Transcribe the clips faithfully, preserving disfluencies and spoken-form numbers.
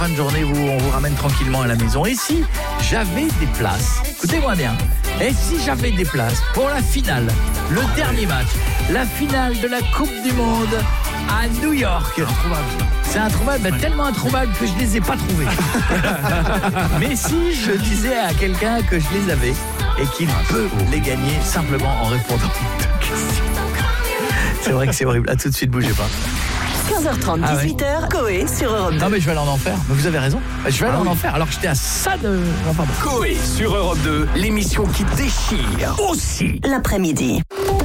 Fin de journée, vous, on vous ramène tranquillement à la maison. Et si j'avais des places, écoutez-moi bien, et si j'avais des places pour la finale, le dernier match, la finale de la Coupe du Monde à New York. Introuvable. C'est introuvable, bah, tellement introuvable que je les ai pas trouvés. Mais si je disais à quelqu'un que je les avais et qu'il peut les gagner simplement en répondant aux deux questions. C'est vrai que c'est horrible. À tout de suite, bougez pas. quinze heures trente, ah dix-huit heures, ouais. Coé sur Europe deux. Non mais je vais aller en enfer. Mais vous avez raison. Je vais aller ah en oui. enfer alors que j'étais à ça de... Enfin bon. Coé sur Europe deux, l'émission qui déchire aussi l'après-midi.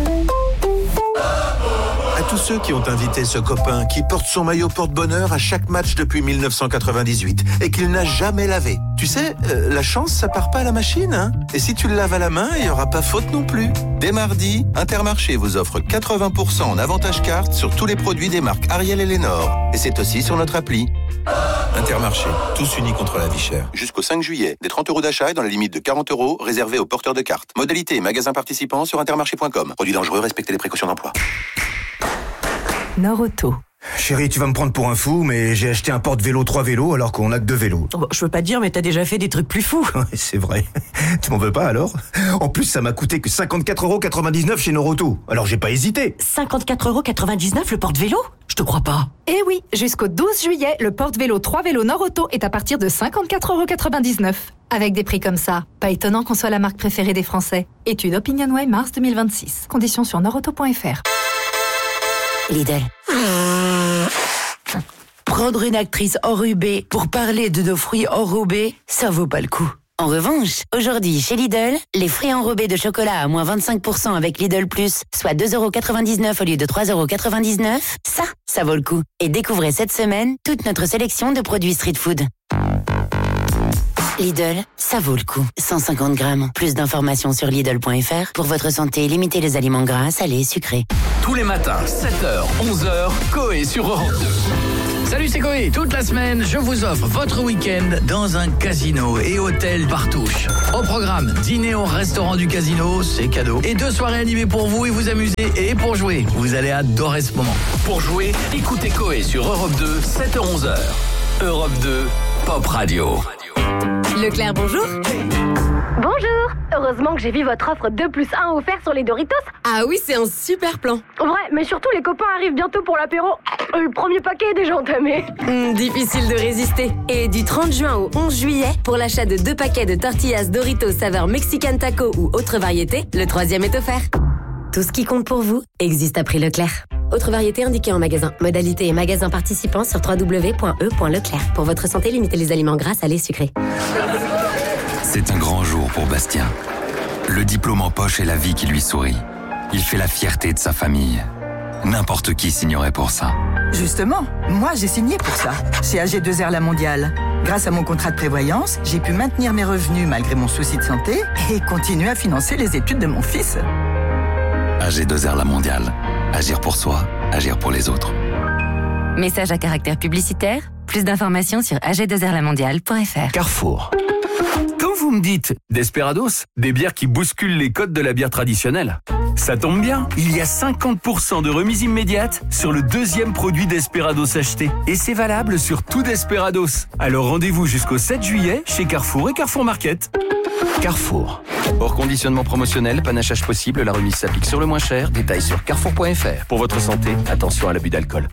À tous ceux qui ont invité ce copain qui porte son maillot porte-bonheur à chaque match depuis dix-neuf cent quatre-vingt-dix-huit et qu'il n'a jamais lavé. Tu sais, euh, la chance, ça part pas à la machine, hein. Et si tu le laves à la main, il n'y aura pas faute non plus. Dès mardi, Intermarché vous offre quatre-vingts pour cent en avantage carte sur tous les produits des marques Ariel et Lénore. Et c'est aussi sur notre appli. Intermarché, tous unis contre la vie chère. Jusqu'au cinq juillet, des trente euros d'achat et dans la limite de quarante euros réservés aux porteurs de cartes. Modalité et magasins participants sur intermarché point com. Produits dangereux, respectez les précautions d'emploi. Norauto. Chérie, tu vas me prendre pour un fou, mais j'ai acheté un porte-vélo trois vélos alors qu'on a que deux vélos. Oh, je veux pas te dire, mais t'as déjà fait des trucs plus fous. Ouais, c'est vrai. Tu m'en veux pas alors? En plus, ça m'a coûté que cinquante-quatre euros quatre-vingt-dix-neuf chez Norauto. Alors j'ai pas hésité. cinquante-quatre euros quatre-vingt-dix-neuf le porte-vélo? Je te crois pas. Eh oui, jusqu'au douze juillet, le porte-vélo trois vélos Norauto est à partir de cinquante-quatre euros quatre-vingt-dix-neuf. Avec des prix comme ça, pas étonnant qu'on soit la marque préférée des Français. Étude OpinionWay mars deux mille vingt-six. Conditions sur norauto point f r. Lidl. Prendre une actrice enrubée pour parler de nos fruits enrobés, ça vaut pas le coup. En revanche, aujourd'hui, chez Lidl, les fruits enrobés de chocolat à moins vingt-cinq pour cent avec Lidl Plus, soit deux euros quatre-vingt-dix-neuf au lieu de trois euros quatre-vingt-dix-neuf, ça, ça vaut le coup. Et découvrez cette semaine toute notre sélection de produits street food. Lidl, ça vaut le coup. cent cinquante grammes. Plus d'informations sur Lidl point f r. Pour votre santé, limitez les aliments gras, salés, sucrés. tous les matins, sept heures, onze heures, Coé sur Europe deux. Salut, c'est Coé. Toute la semaine, je vous offre votre week-end dans un casino et hôtel Partouche. Au programme, dîner au restaurant du casino, c'est cadeau. Et deux soirées animées pour vous et vous amuser. Et pour jouer, vous allez adorer ce moment. Pour jouer, écoutez Coé sur Europe deux, sept heures, onze heures. Europe deux, Pop Radio. Leclerc, bonjour. Bonjour. Heureusement que j'ai vu votre offre deux plus un offert sur les Doritos. Ah oui, c'est un super plan. Vrai, mais surtout les copains arrivent bientôt pour l'apéro. Le premier paquet est déjà entamé. Mmh, difficile de résister. Et du trente juin au onze juillet, pour l'achat de deux paquets de tortillas Doritos saveur Mexican Taco ou autre variété, le troisième est offert. Tout ce qui compte pour vous existe à prix Leclerc. Autre variété indiquée en magasin. Modalité et magasin participants sur w w w point e point leclerc. Pour votre santé, limitez les aliments gras, salés, sucrés. C'est un grand jour pour Bastien. Le diplôme en poche et la vie qui lui sourit. Il fait la fierté de sa famille. N'importe qui signerait pour ça. Justement, moi j'ai signé pour ça, chez A G deux R La Mondiale. Grâce à mon contrat de prévoyance, j'ai pu maintenir mes revenus malgré mon souci de santé et continuer à financer les études de mon fils. A G deux R La Mondiale. Agir pour soi, agir pour les autres. Message à caractère publicitaire. Plus d'informations sur a g deux r la mondiale point f r. Carrefour. Quand vous me dites Desperados, des bières qui bousculent les codes de la bière traditionnelle, ça tombe bien, il y a cinquante pour cent de remise immédiate sur le deuxième produit Desperados acheté. Et c'est valable sur tout Desperados. Alors rendez-vous jusqu'au sept juillet chez Carrefour et Carrefour Market. Carrefour. Hors conditionnement promotionnel, panachage possible, la remise s'applique sur le moins cher. Détails sur carrefour point f r. Pour votre santé, attention à l'abus d'alcool.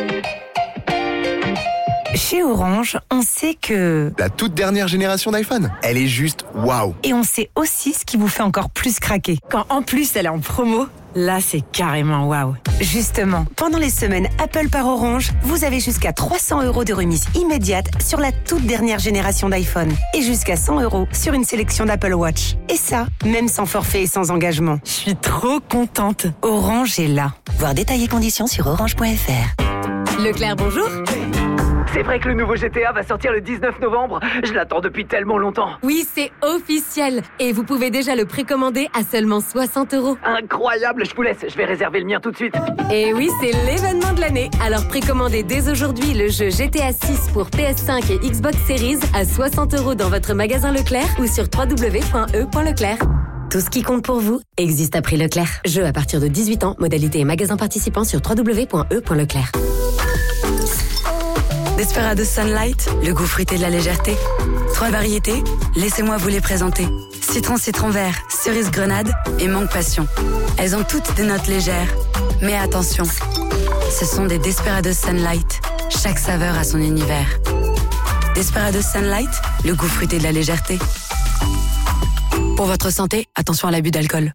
Chez Orange, on sait que... La toute dernière génération d'iPhone, elle est juste waouh. Et on sait aussi ce qui vous fait encore plus craquer. Quand en plus elle est en promo, là c'est carrément waouh. Justement, pendant les semaines Apple par Orange, vous avez jusqu'à trois cents euros de remise immédiate sur la toute dernière génération d'iPhone. Et jusqu'à cent euros sur une sélection d'Apple Watch. Et ça, même sans forfait et sans engagement. Je suis trop contente. Orange est là. Voir détails et conditions sur orange point f r. Leclerc, bonjour. C'est vrai que le nouveau G T A va sortir le dix-neuf novembre. Je l'attends depuis tellement longtemps. Oui, c'est officiel. Et vous pouvez déjà le précommander à seulement soixante euros. Incroyable, je vous laisse. Je vais réserver le mien tout de suite. Et oui, c'est l'événement de l'année. Alors précommandez dès aujourd'hui le jeu G T A six pour P S cinq et Xbox Series à soixante euros dans votre magasin Leclerc ou sur w w w point e point leclerc. Tout ce qui compte pour vous existe à prix Leclerc. Jeu à partir de dix-huit ans. Modalité et magasin participant sur w w w point e point leclerc. Desperados Sunlight, le goût fruité de la légèreté. Trois variétés, laissez-moi vous les présenter. Citron citron vert, cerise grenade et mangue passion. Elles ont toutes des notes légères. Mais attention, ce sont des Desperados Sunlight. Chaque saveur a son univers. Desperados Sunlight, le goût fruité de la légèreté. Pour votre santé, attention à l'abus d'alcool.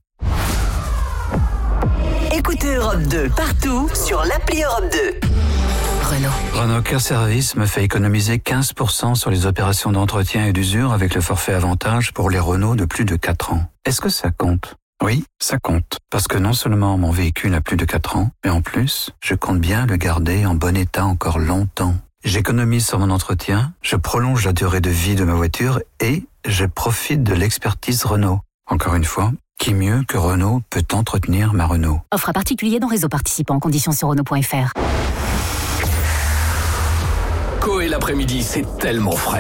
Écoutez Europe deux partout sur l'appli Europe deux. Renault. Renault Care Service me fait économiser quinze pour cent sur les opérations d'entretien et d'usure avec le forfait avantage pour les Renault de plus de quatre ans. Est-ce que ça compte ? Oui, ça compte. Parce que non seulement mon véhicule a plus de quatre ans, mais en plus, je compte bien le garder en bon état encore longtemps. J'économise sur mon entretien, je prolonge la durée de vie de ma voiture et je profite de l'expertise Renault. Encore une fois, qui mieux que Renault peut entretenir ma Renault ? Offre à particulier dans réseau participant. Conditions sur Renault point F R. Coé l'après-midi, c'est tellement frais.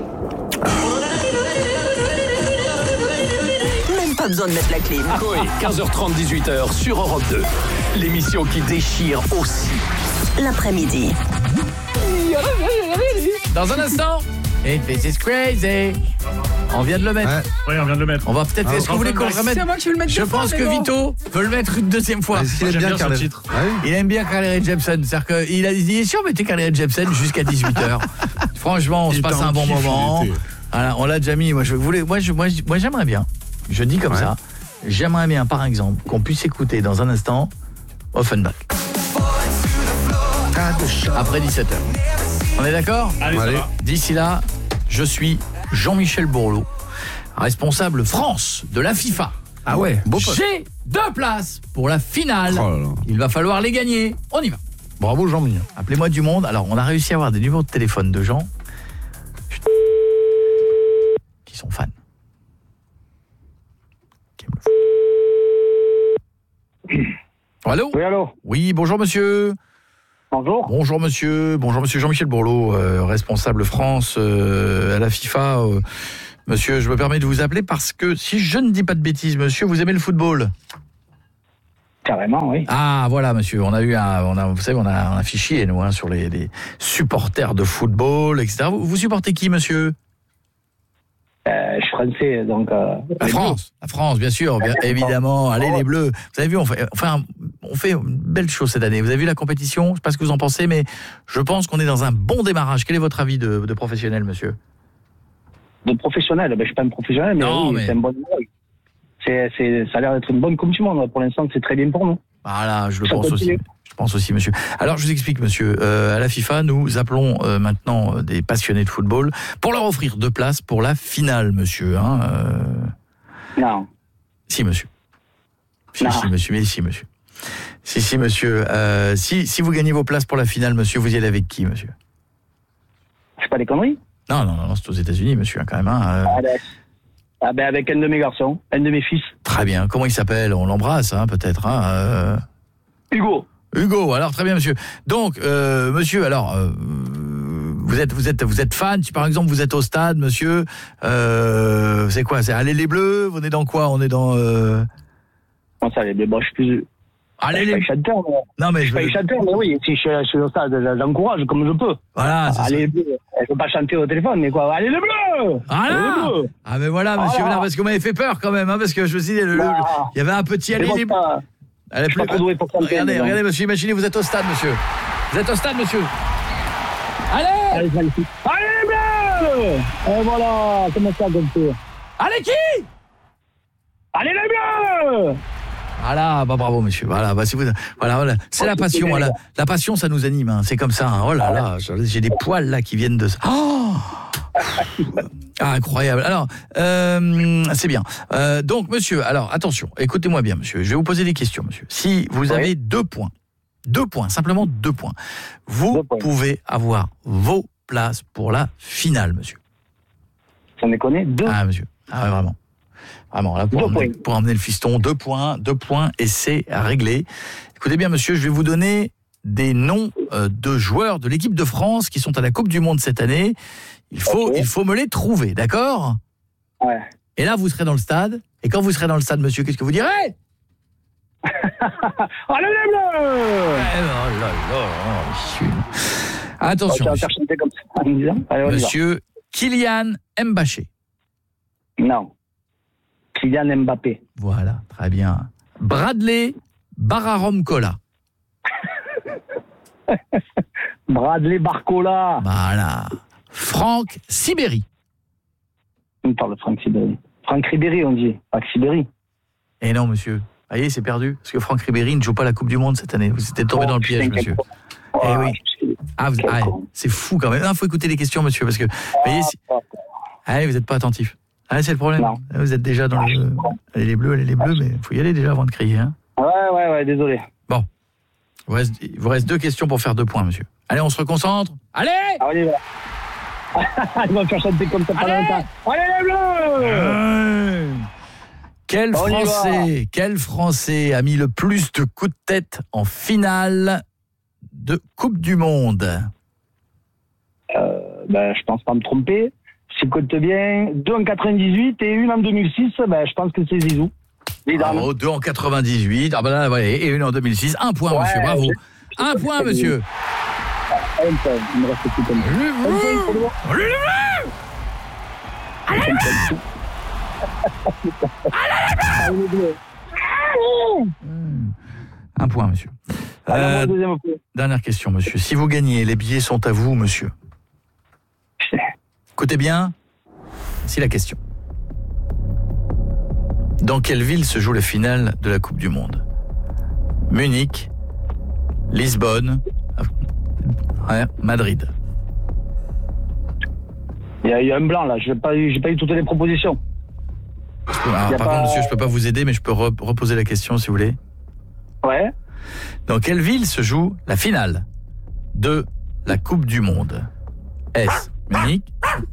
Même pas besoin de mettre la clim. Coé, quinze heures trente, dix-huit heures sur Europe deux. L'émission qui déchire aussi. L'après-midi. Dans un instant, et this is crazy. On vient de le mettre. Ouais. Oui, on vient de le mettre. On va peut-être. Ah, Est-ce que vous voulez qu'on le remette ? C'est moi qui veux le mettre. Je pense que Vito veut le mettre une deuxième fois. Est-ce qu'il aime bien Carly... titre. Ah oui. Il aime bien Carly Rae Jepsen. C'est-à-dire qu'il a dit si on mettait Carly Rae Jepsen jusqu'à dix-huit heures. Franchement, on il se passe un bon moment. Voilà, on l'a déjà mis. Moi, je voulais. Moi, je, moi, moi, j'aimerais bien. Je dis comme ouais. ça. J'aimerais bien, par exemple, qu'on puisse écouter dans un instant Offenbach. Après dix-sept heures. On est d'accord ? Allez, Allez. D'ici là, je suis Jean-Michel Bourlot, responsable France de la FIFA. Ah ouais, beau poste. J'ai deux places pour la finale. Oh là là. Il va falloir les gagner. On y va. Bravo Jean-Mi. Appelez-moi du monde. Alors, on a réussi à avoir des numéros de téléphone de gens qui sont fans. Qui me le font. Allô ? Oui, allô ? Oui, bonjour monsieur. Bonjour. Bonjour monsieur, bonjour monsieur Jean-Michel Bourlot, euh, responsable France euh, à la FIFA. Euh, monsieur, je me permets de vous appeler parce que si je ne dis pas de bêtises, monsieur, vous aimez le football ? Carrément, oui. Ah voilà monsieur, on a eu un, on a, vous savez, on a un fichier nous hein, sur les, les supporters de football, et cetera. Vous, vous supportez qui, monsieur ? Euh, je suis français, donc... Euh, la France, la France, bien sûr, bien, évidemment. Allez, les Bleus. Vous avez vu, on fait, enfin, on fait une belle chose cette année. Vous avez vu la compétition ? Je ne sais pas ce que vous en pensez, mais je pense qu'on est dans un bon démarrage. Quel est votre avis de, de professionnel, monsieur ? De professionnel ? Ben, je ne suis pas un professionnel, mais, non, oui, mais... c'est un bon c'est, c'est, ça a l'air d'être une bonne Coupe du Monde. Pour l'instant, c'est très bien pour nous. Voilà, je le ça pense aussi. Je pense aussi, monsieur. Alors, je vous explique, monsieur. Euh, à la FIFA, nous appelons euh, maintenant des passionnés de football pour leur offrir deux places pour la finale, monsieur. Hein, euh... Non. Si, monsieur. Si, non. si, monsieur. Mais si, monsieur. Si, si, monsieur. Euh, si, si vous gagnez vos places pour la finale, monsieur, vous y allez avec qui, monsieur ? C'est pas des conneries ? Non, non, non, c'est aux États-Unis, monsieur, hein, quand même. Hein, euh... ah, ben, ah ben, avec un de mes garçons, un de mes fils. Très bien. Comment il s'appelle ? On l'embrasse, hein, peut-être. Hein, euh... Hugo. Hugo, alors très bien monsieur. Donc euh, monsieur, alors euh, vous êtes vous êtes vous êtes fan, si par exemple vous êtes au stade monsieur, euh, c'est quoi ? C'est Allez les Bleus, on est dans quoi ? On est dans euh... Comment ça les Bleus ? Bon, je suis plus Allez je les suis pas chanteur, mais... Non mais je, je suis pas chanteur, mais oui, si je, je suis au stade, j'encourage comme je peux. Voilà, c'est Allez les Bleus. Je peux pas chanter au téléphone, mais quoi ? Allez les Bleus ! Allez les Bleus ! Ah mais voilà monsieur, voilà. Là, parce que vous m'avez fait peur quand même, hein, parce que je me suis dit, le, bah, le, il y avait un petit Allez les Bleus. Elle est plus... pas trop pour regardez, regardez monsieur, imaginez vous êtes au stade monsieur. Vous êtes au stade monsieur. Allez Allez, allez les Bleus ! Et voilà, comment ça comme ça ? Allez qui ? Allez les Bleus ! Voilà, bah bravo monsieur. Voilà, bah si vous voilà, voilà, c'est oh, la passion, voilà. La passion ça nous anime hein. C'est comme ça. Hein. Oh là là, j'ai des poils là qui viennent de ça. Oh ah, incroyable. Alors, euh, c'est bien. Euh, donc, monsieur, alors, attention, écoutez-moi bien, monsieur. Je vais vous poser des questions, monsieur. Si vous oui. avez deux points, deux points, simplement deux points, vous deux points. pouvez avoir vos places pour la finale, monsieur. Sans déconner, deux. Ah, monsieur. Ah, ouais, vraiment. Vraiment, là, pour emmener, pour emmener le fiston, deux points, deux points, et c'est réglé. Écoutez bien, monsieur, je vais vous donner des noms euh, de joueurs de l'équipe de France qui sont à la Coupe du Monde cette année. Il faut, okay. il faut me les trouver, d'accord ? Ouais. Et là, vous serez dans le stade. Et quand vous serez dans le stade, monsieur, qu'est-ce que vous direz ? Allez les Bleus ! Oh là là, Attention. On va faire chanter comme ça. Allez, on y va. Monsieur Kylian Mbappé. Non. Kylian Mbappé. Voilà, très bien. Bradley Bararomcola. Bradley Barcola. Voilà. Franck Sibéry. On parle de Franck Sibéry. Franck Ribéry, on dit. Pas Sibéry. Eh non, monsieur. Vous voyez, c'est perdu. Parce que Franck Ribéry ne joue pas la Coupe du Monde cette année. Vous êtes tombé Oh, dans le piège, putain, monsieur. Oh, Eh oui. Ah, vous- ah, c'est fou quand même. Il faut écouter les questions, monsieur, parce que vous voyez, si... ah, vous n'êtes pas attentif. Ah, c'est le problème. Non. Vous êtes déjà dans le. Allez les bleus, allez les bleus, mais il faut y aller déjà avant de crier. Hein. Ouais, ouais, ouais, désolé. Bon. Il vous, reste, il vous reste deux questions pour faire deux points, monsieur. Allez, on se reconcentre. Allez Ah, on y va. Il va faire chanter comme ça pendant longtemps. Allez les bleus. Euh, Quel On y va. Français, quel Français a mis le plus de coups de tête en finale de Coupe du Monde? Euh, ben, je pense pas me tromper. Si je compte bien, deux en quatre-vingt-dix-huit et une en deux mille six, ben, je pense que c'est Zizou. Évidemment. Oh, deux en quatre-vingt-dix-huit, ah ben là, ouais, et une en deux mille six. Un point, Ouais, monsieur, bravo. j'ai- Un point, monsieur. Un point, il me reste plus comme ça. Un point pour le moment. Allez, les bleus. Un point, monsieur. Allez, Euh, mon deuxième point. dernière question, monsieur. Si vous gagnez, les billets sont à vous, monsieur. Écoutez bien, voici la question. Dans quelle ville se joue la finale de la Coupe du Monde? Munich, Lisbonne, ouais, Madrid. Il y, a, il y a un blanc là, j'ai pas, eu- j'ai pas eu toutes les propositions. Alors, Y a par pas- contre, monsieur, je peux pas vous aider, mais je peux re- reposer la question si vous voulez. Ouais. Dans quelle ville se joue la finale de la Coupe du Monde? Est-ce Munich,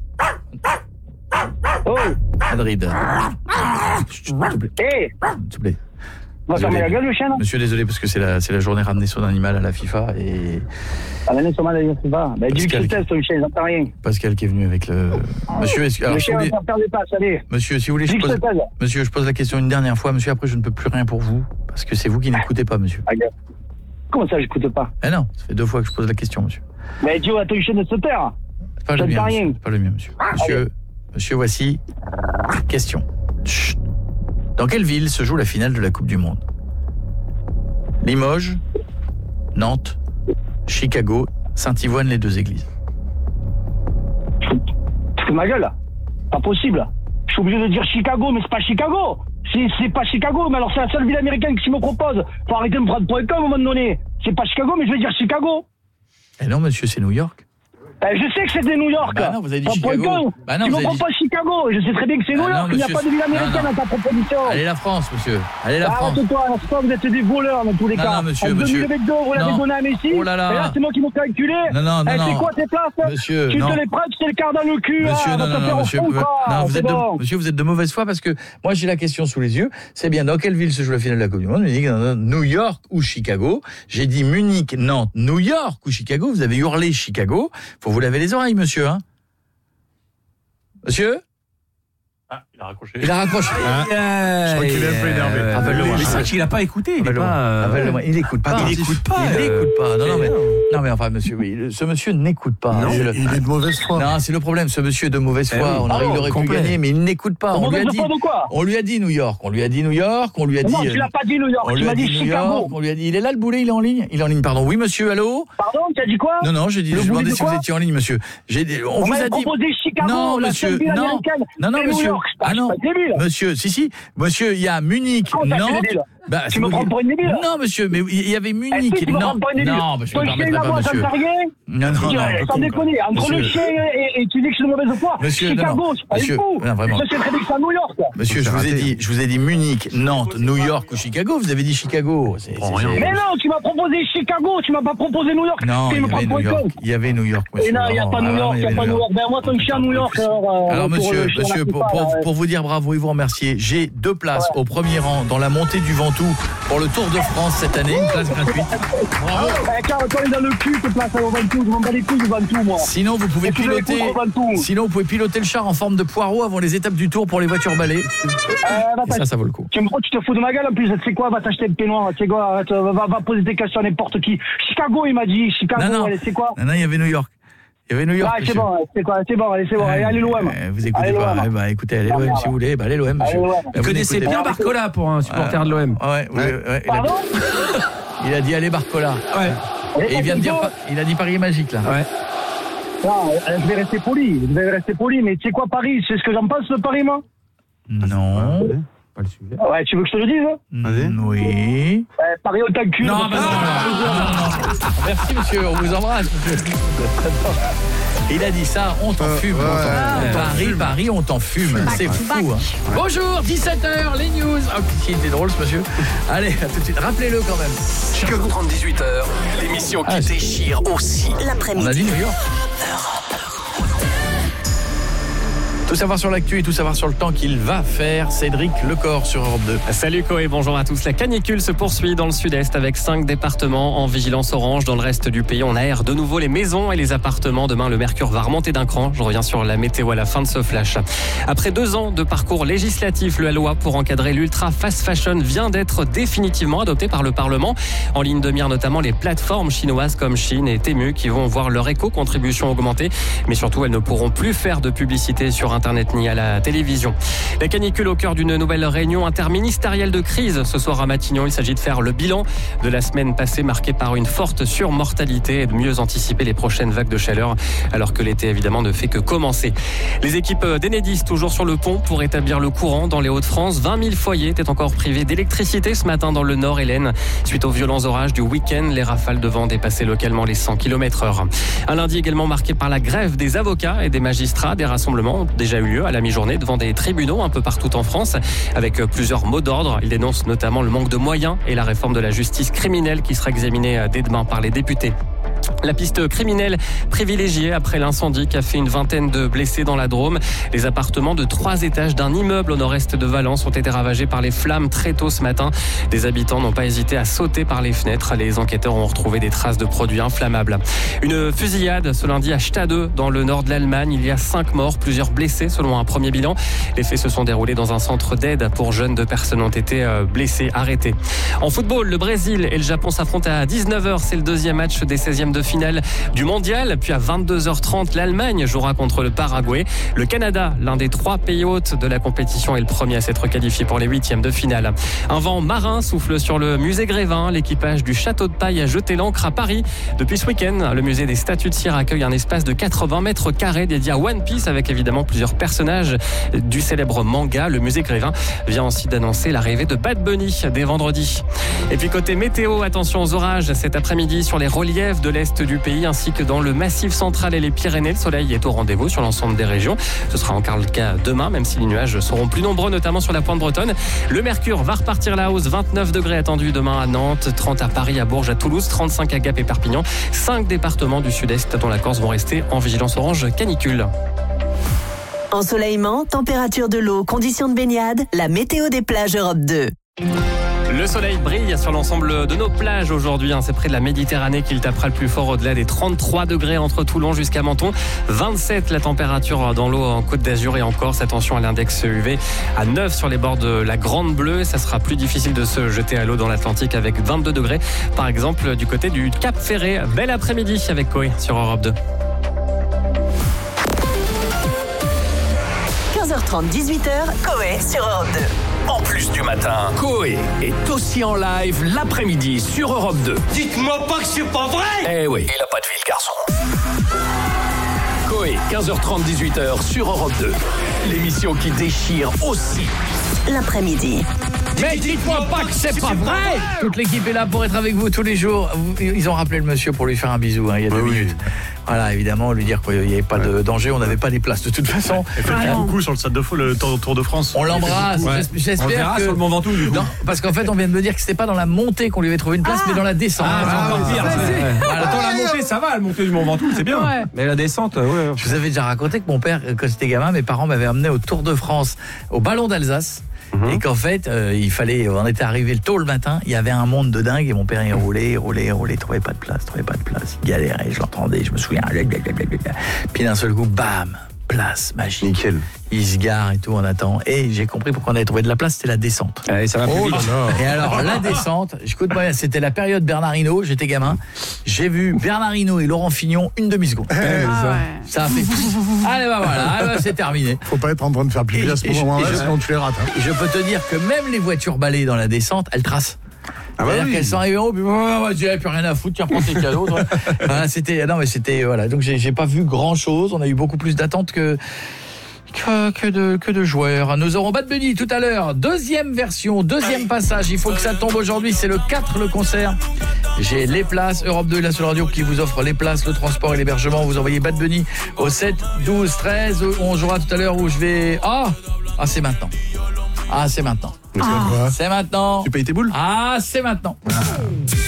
Oh, Madrid? Chut, S'il vous plaît. hé, S'il vous plaît. on va fermer Désolé. la gueule le chien là. Monsieur, désolé, parce que c'est la, c'est la journée ramener son animal à la FIFA et Ah, mais non, c'est mal à dire, c'est pas. Ben, dis-lui Pascal- qu'il teste, ton chien, il n'entend rien. Pascal qui est venu avec le... Monsieur, est-ce que... alors, Le si chien vous va voulez- faire perdre des passes, allez. Monsieur, si vous voulez, je Dis que pose... je t'aide. Monsieur, je pose la question une dernière fois. Monsieur, après, je ne peux plus rien pour vous, parce que c'est vous qui n'écoutez pas, monsieur. Ah, gars. Comment ça, j'écoute pas? Eh non, ça fait deux fois que je pose la question, monsieur. Mais dis à ton chien de se taire. C'est pas le J'entends mien, rien. monsieur. C'est pas le mien, monsieur. Monsieur, monsieur, voici question. Chut. Dans quelle ville se joue la finale de la Coupe du Monde? Limoges, Nantes, Chicago, Saint-Yvonne, les deux églises. C'est ma gueule. Pas possible. Je suis obligé de dire Chicago, mais c'est pas Chicago. C'est, c'est pas Chicago, mais alors c'est la seule ville américaine qui me propose. Faut arrêter de me prendre pour un con à un moment donné. C'est pas Chicago, mais je vais dire Chicago. Eh non, monsieur, c'est New York. Ben, je sais que c'était New York. Bah non, vous avez dit Pas pour un Chicago. con. Bah non, tu vous me avez prends dit- pas Chicago. Je sais très bien que c'est New Ah non, York. Il n'y a monsieur, pas de ville non, américaine non. dans ta proposition. Allez la France, monsieur. Allez la France. Arrête-toi, à ce temps, vous êtes des voleurs dans tous les Non, cas. non, monsieur, en monsieur. deux mille vingt-deux, vous l'avez Non. donné à Messi. Oh là là. Et là, c'est moi qui m'ai calculé. Non, non, non, Eh, non. c'est quoi tes places? Monsieur, Tu non. te les prends, tu te les cartes dans le cul. Monsieur, là, non, va non, te non, faire au monsieur, fond, quoi. non, vous C'est êtes de, bon. monsieur, vous êtes de mauvaise foi parce que moi j'ai la question sous les yeux. C'est bien, dans quelle ville se joue la finale de la Coupe du Monde? Munich, New York ou Chicago? J'ai dit Munich, Nantes, New York ou Chicago. Vous avez hurlé Chicago. Faut vous laver les oreilles, monsieur, hein? Monsieur? Ah, il a raccroché. Il a raccroché. Ah, je crois qu'il est un peu énervé. Rappelle-le-moi. Mais c'est vrai qu'il n'a pas écouté. Il Rappelle-le-moi. Il écoute pas. Il écoute pas. Il euh, n'écoute pas. Non, non, mais, non, mais enfin, monsieur, oui. le- Ce monsieur n'écoute pas. Non, C'est le- il est de mauvaise foi. Non, c'est le problème. Ce monsieur est de mauvaise Eh foi. oui. On aurait, Ah il bon, aurait pu complet. gagner, mais il n'écoute pas. De On lui a mauvaise dit. foi de quoi? On lui a dit New York. On lui a dit New York. On lui a dit. Non, tu euh, l'as pas dit New York. on Tu lui a m'as dit dit New Chicago. York. On lui a dit. Il est là le boulet. Il est en ligne. Il est en ligne. Pardon. Oui, monsieur. Allô. Pardon, tu as dit quoi? Non, non. J'ai dit. Le Je boulet demandais de si vous quoi? étiez en ligne, monsieur. J'ai. dit- On, On vous m'avait a dit. proposé Chicago, Non, la monsieur. seule ville Non. américaine. Non, non, C'est New monsieur. York. Ah non. C'est pas débile. Monsieur. Si, si. Monsieur, il y a Munich, Oh, t'as fait Nantes. débile. Bah, Tu c'est me vous prends qui- pour une débile. Non, monsieur, mais il y avait Est-ce Munich. que tu me Non, prends pour une débile? non, mais je Ton ne me chien, permettrai là, pas, moi, ça me monsieur. fait rien. Non, non, Je non. dirais, sans déconner, entre le Monsieur. chien et, et tu dis que je suis de mauvaise foi. Monsieur, non, Chicago, non. c'est pas Monsieur, du tout. non, vraiment. Ça, c'est très bien que c'est à New York. Monsieur, je vous ai dit, je vous ai dit Munich, Nantes, New York ou Chicago. Vous avez dit Chicago. C'est, c'est- c'est- Mais non, tu m'as proposé Chicago, tu m'as pas proposé New York. Non, Tu il me y prends avait pour New un York. con. Il y avait New York, monsieur. Et non, il n'y a Laurent. pas New Ah, York, il il y n'y a avait pas New New York. York. Ben, moi, ton chien à New York. Alors, euh, Alors, pour monsieur, le chien, monsieur, là, pour, c'est pour, pas, pour vous dire bravo et vous remercier, j'ai deux places au premier rang dans la montée du vent Ventoux pour le Tour de France cette année, une place gratuite. Bravo. Eh, quand on est dans le cul, cette place au Ventoux, je m'en bats les couilles du Ventoux, moi. Sinon, vous pouvez Et tu veux les piloter. foutre au Ventoux. Sinon, vous pouvez piloter le char en forme de poireau avant les étapes du Tour pour les voitures balais. Euh, Et ça, ça vaut le coup. Tu me crois, tu te fous de ma gueule en plus, tu sais quoi, va t'acheter le peignoir, tu sais quoi, arrête, va, va poser des questions à n'importe qui. Chicago, il m'a dit, Chicago, Non, non. allez, c'est quoi? Non, non, il y avait New York. Il y avait New York. Ah, c'est monsieur. bon, c'est quoi, c'est bon, allez, c'est bon, allez, allez l'O M. Euh, Vous écoutez Allez, pas. l'O M. Eh ben, écoutez, allez l'O M si vous voulez. Bah, allez l'O M, monsieur. Allez, l'O M. Bah, Vous connaissez n'écoutez bien pas. Barcola pour un supporter de l'O M. Ouais, ouais, ouais, il, a, Pardon? il a dit allez Barcola. Ouais. Et il vient de dire, il a dit Paris est magique là. Ouais. Non, euh, je vais rester poli, je vais rester poli, mais tu sais quoi, Paris, c'est ce que j'en pense de Paris, moi? Non. Pas le sujet. Ouais, tu veux que je te le dise? Hein? Oui. Euh, Paris au cul. Non, bah non, non, non, non. Merci monsieur, on vous embrasse monsieur. Il a dit ça, on t'en fume. on t'en- Paris, Paris, on t'en fume. C'est fou. Hein. Bonjour, dix-sept heures, les news. Ah, il était drôle ce monsieur. Allez, à tout de suite. Rappelez-le quand même. Chicago trente dix-huit heures, l'émission qui déchire aussi. L'après-midi. On a dit New York. Tout savoir sur l'actu et tout savoir sur le temps qu'il va faire. Cédric Lecor sur Europe deux. Salut Coé, bonjour à tous. La canicule se poursuit dans le sud-est avec cinq départements en vigilance orange. Dans le reste du pays, on aère de nouveau les maisons et les appartements. Demain, le mercure va remonter d'un cran. Je reviens sur la météo à la fin de ce flash. Après deux ans de parcours législatif, la loi pour encadrer l'ultra fast fashion vient d'être définitivement adoptée par le Parlement. En ligne de mire notamment les plateformes chinoises comme Shein et Temu qui vont voir leur éco-contribution augmenter. Mais surtout, elles ne pourront plus faire de publicité sur Internet ni à la télévision. La canicule au cœur d'une nouvelle réunion interministérielle de crise. Ce soir à Matignon, il s'agit de faire le bilan de la semaine passée marquée par une forte surmortalité et de mieux anticiper les prochaines vagues de chaleur alors que l'été évidemment ne fait que commencer. Les équipes d'Enedis toujours sur le pont pour établir le courant dans les Hauts-de-France. vingt mille foyers étaient encore privés d'électricité ce matin dans le Nord et l'Aisne. Suite aux violents orages du week-end, les rafales de vent dépassaient localement les cent kilomètres heure. Un lundi également marqué par la grève des avocats et des magistrats. Des rassemblements ont déjà eu lieu à la mi-journée devant des tribunaux un peu partout en France avec plusieurs mots d'ordre. Ils dénoncent notamment le manque de moyens et la réforme de la justice criminelle qui sera examinée dès demain par les députés. La piste criminelle privilégiée après l'incendie qui a fait une vingtaine de blessés dans la Drôme. Les appartements de trois étages d'un immeuble au nord-est de Valence ont été ravagés par les flammes très tôt ce matin. Des habitants n'ont pas hésité à sauter par les fenêtres. Les enquêteurs ont retrouvé des traces de produits inflammables. Une fusillade ce lundi à Stade dans le nord de l'Allemagne. Il y a cinq morts, plusieurs blessés selon un premier bilan. Les faits se sont déroulés dans un centre d'aide pour jeunes. Deux personnes ont été blessées, arrêtées. En football, le Brésil et le Japon s'affrontent à dix-neuf heures. C'est le deuxième match des seizièmes de finale du mondial. Puis à vingt-deux heures trente, l'Allemagne jouera contre le Paraguay. Le Canada, l'un des trois pays hôtes de la compétition, est le premier à s'être qualifié pour les huitièmes de finale. Un vent marin souffle sur le musée Grévin. L'équipage du Château de Paille a jeté l'ancre à Paris. Depuis ce week-end, le musée des statues de cire accueille un espace de quatre-vingts mètres carrés dédié à One Piece avec évidemment plusieurs personnages du célèbre manga. Le musée Grévin vient aussi d'annoncer l'arrivée de Bad Bunny dès vendredi. Et puis côté météo, attention aux orages cet après-midi sur les reliefs de l'est du pays ainsi que dans le massif central et les Pyrénées. Le soleil est au rendez-vous sur l'ensemble des régions. Ce sera encore le cas demain, même si les nuages seront plus nombreux, notamment sur la pointe bretonne. Le mercure va repartir la hausse. vingt-neuf degrés attendus demain à Nantes, trente à Paris, à Bourges, à Toulouse, trente-cinq à Gap et Perpignan. Cinq départements du sud-est dont la Corse vont rester en vigilance orange canicule. Ensoleillement, température de l'eau, conditions de baignade, la météo des plages Europe deux. Le soleil brille sur l'ensemble de nos plages aujourd'hui. C'est près de la Méditerranée qu'il tapera le plus fort au-delà des trente-trois degrés entre Toulon jusqu'à Menton. vingt-sept la température dans l'eau en Côte d'Azur et en Corse. Attention à l'index U V à neuf sur les bords de la Grande Bleue. Ça sera plus difficile de se jeter à l'eau dans l'Atlantique avec vingt-deux degrés. Par exemple du côté du Cap Ferré. Bel après-midi avec Coé sur Europe deux. quinze heures trente, dix-huit heures, Coé sur Europe deux. En plus du matin, Coé est aussi en live l'après-midi sur Europe deux. Dites-moi pas que c'est pas vrai! Eh oui, il a pas de vie le garçon. Coé, quinze heures trente, dix-huit heures sur Europe deux. L'émission qui déchire aussi. L'après-midi. Mais dites-moi pas que c'est pas vrai. Toute l'équipe est là pour être avec vous tous les jours. Ils ont rappelé le monsieur pour lui faire un bisou hein, il y a deux oui, minutes. Oui. Voilà, évidemment, lui dire qu'il n'y avait pas ouais. de danger, on n'avait pas les places de toute façon. Il fait ah, beaucoup sur le stade de foot, le Tour de France. On l'embrasse. Ouais. J'espère on verra que... sur le Mont Ventoux. Du coup. Non, parce qu'en fait, on vient de me dire que c'était pas dans la montée qu'on lui avait trouvé une place, ah mais dans la descente. Ah, c'est encore pire. Voilà. Attends, la montée, ça va, la montée du Mont Ventoux, c'est bien. Ouais. Mais la descente, ouais. Je vous avais déjà raconté que mon père, quand j'étais gamin, mes parents m'avaient amené au Tour de France, au Ballon d'Alsace. Et qu'en fait, euh, il fallait, on était arrivé tôt le matin, il y avait un monde de dingue et mon père il roulait, il roulait, il roulait, il trouvait pas de place, trouvait pas de place, il galérait, je l'entendais, je me souviens. Puis d'un seul coup, bam, place magique. Nickel. Il se gare et tout, on attend. Et j'ai compris pourquoi on avait trouvé de la place, c'était la descente. Et ça va plus vite. Et alors, la descente, écoute-moi bien, c'était la période Bernard Hinault, j'étais gamin. J'ai vu Bernard Hinault et Laurent Fignon une demi-seconde. Ah ouais. Ça a fait... Allez, bah voilà, ah, bah, c'est terminé. Faut pas être en train de faire pipi à ce moment-là, sinon tu les rates. Hein. Et je peux te dire que même les voitures balais dans la descente, elles tracent. Ah bah C'est-à-dire oui. qu'elles sont arrivées en haut, puis oh, il n'y avait plus rien à foutre, tiens, prends tes cadeaux. Voilà, c'était, non, mais c'était, voilà. Donc, j'ai, j'ai pas vu grand-chose. On a eu beaucoup plus d'attentes que, que, que, de, que de joueurs. Nous aurons Bad Bunny tout à l'heure. Deuxième version, deuxième passage. Il faut que ça tombe aujourd'hui. C'est le quatre, le concert. J'ai les places. Europe deux, la seule radio qui vous offre les places, le transport et l'hébergement. Vous envoyez Bad Bunny au sept, douze, treize. On jouera tout à l'heure où je vais... Ah, ah c'est maintenant. Ah, c'est maintenant. Ah. C'est maintenant. Tu payes tes boules ? Ah, c'est maintenant.